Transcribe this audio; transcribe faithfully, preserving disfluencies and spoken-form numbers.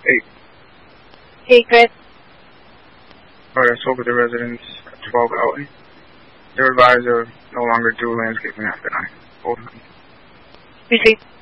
Eight. Hey, Chris. Alright, I spoke with the residents at twelve Elton. They're advised of no longer do landscaping after nine. Hold on. Receive.